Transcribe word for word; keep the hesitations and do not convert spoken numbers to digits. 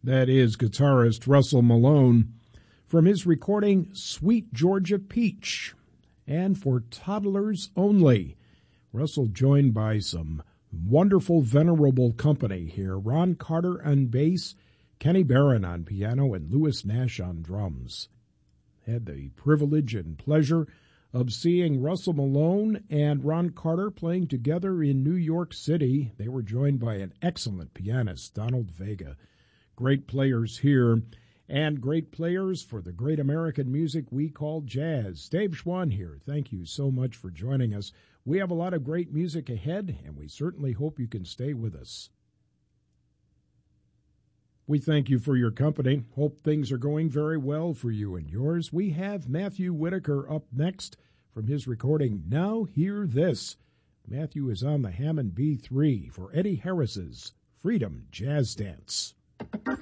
That is guitarist Russell Malone from his recording Sweet Georgia Peach. And for Toddlers Only, Russell joined by some wonderful, venerable company here. Ron Carter on bass, Kenny Barron on piano, and Louis Nash on drums. Had the privilege and pleasure of seeing Russell Malone and Ron Carter playing together in New York City. They were joined by an excellent pianist, Donald Vega. Great players here, and great players for the great American music we call jazz. Dave Schwann here. Thank you so much for joining us. We have a lot of great music ahead, and we certainly hope you can stay with us. We thank you for your company. Hope things are going very well for you and yours. We have Matthew Whitaker up next from his recording, Now Hear This. Matthew is on the Hammond B three for Eddie Harris's Freedom Jazz Dance.